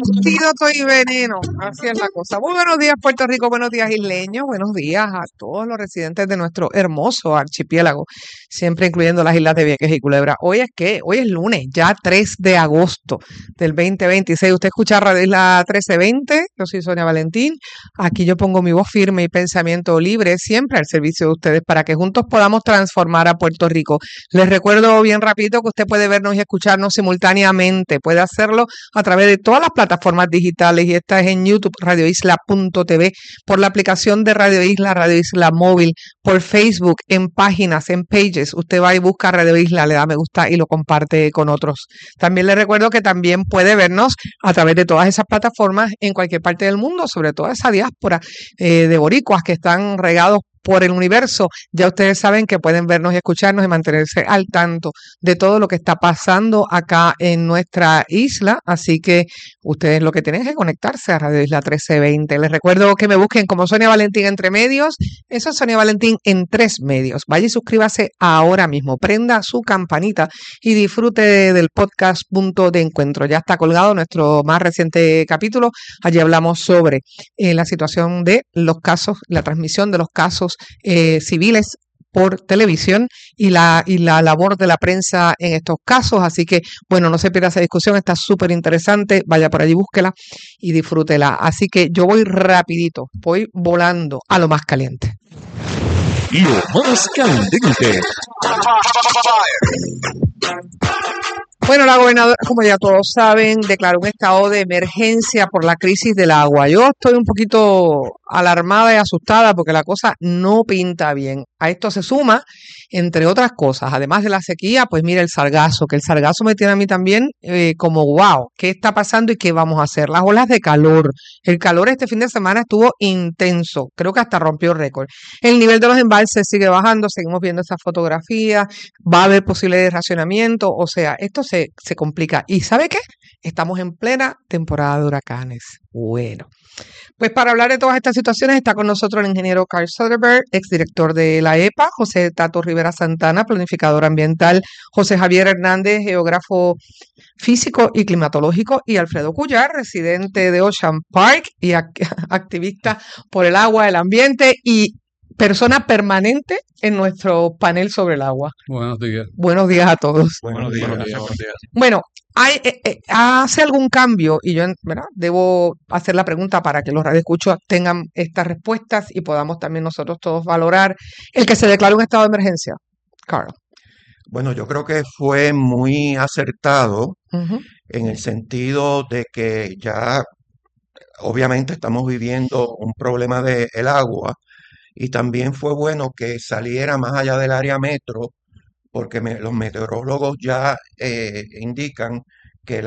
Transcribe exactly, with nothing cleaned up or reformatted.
Antídoto y veneno, así es la cosa. Muy buenos días, Puerto Rico, buenos días, isleños, buenos días a todos los residentes de nuestro hermoso archipiélago, siempre incluyendo las islas de Vieques y Culebra. Hoy es que, hoy es lunes, ya tres de agosto del veinte veintiséis. Usted escucha Radio Isla trece veinte, yo soy Sonia Valentín. Aquí yo pongo mi voz firme y pensamiento libre, siempre al servicio de ustedes, para que juntos podamos transformar a Puerto Rico. Les recuerdo bien rapidito que usted puede vernos y escucharnos simultáneamente, puede hacerlo a través de todas las plataformas digitales, y esta es en YouTube, radio isla punto t v, por la aplicación de Radio Isla, Radio Isla Móvil, por Facebook, en páginas, en pages. Usted va y busca Radio Isla, le da me gusta y lo comparte con otros. También le recuerdo que también puede vernos a través de todas esas plataformas en cualquier parte del mundo, sobre todo esa diáspora eh, de boricuas que están regados por el universo. Ya ustedes saben que pueden vernos y escucharnos y mantenerse al tanto de todo lo que está pasando acá en nuestra isla. Así que ustedes lo que tienen es que conectarse a Radio Isla trece veinte. Les recuerdo que me busquen como Sonia Valentín entre medios. Eso es Sonia Valentín en tres medios. Vaya y suscríbase ahora mismo. Prenda su campanita y disfrute del podcast Punto de Encuentro. Ya está colgado nuestro más reciente capítulo. Allí hablamos sobre eh, la situación de los casos, la transmisión de los casos Eh, civiles por televisión y la, y la labor de la prensa en estos casos. Así que, bueno, no se pierda esa discusión, está súper interesante. Vaya por allí, búsquela y disfrútela. Así que yo voy rapidito, voy volando a lo más caliente. Lo más caliente. Bueno, la gobernadora, como ya todos saben, declaró un estado de emergencia por la crisis del agua. Yo estoy un poquito alarmada y asustada porque la cosa no pinta bien. A esto se suma, entre otras cosas, además de la sequía, pues mira el sargazo, que el sargazo me tiene a mí también eh, como wow, ¿qué está pasando y qué vamos a hacer? Las olas de calor. El calor este fin de semana estuvo intenso, creo que hasta rompió récord. El nivel de los embalses sigue bajando, seguimos viendo esa fotografía, va a haber posible racionamiento, o sea, esto se, se complica. ¿Y sabe qué? Estamos en plena temporada de huracanes. Bueno. Pues para hablar de todas estas situaciones está con nosotros el ingeniero Carl Soderberg, exdirector de la E P A, José Tato Rivera Santana, planificador ambiental, José Javier Hernández, geógrafo físico y climatológico, y Alfredo Cuyar, residente de Ocean Park y act- activista por el agua, el ambiente y persona permanente en nuestro panel sobre el agua. Buenos días. Buenos días a todos. Buenos días. Buenos días. Buenos días. Bueno, hay, eh, eh, hace algún cambio, y yo ¿verdad? Debo hacer la pregunta para que los radioescuchos tengan estas respuestas y podamos también nosotros todos valorar el que se declare un estado de emergencia. Carl. Bueno, yo creo que fue muy acertado Ujú. en el sentido de que ya obviamente estamos viviendo un problema del agua, y también fue bueno que saliera más allá del área metro, porque me- los meteorólogos ya eh, indican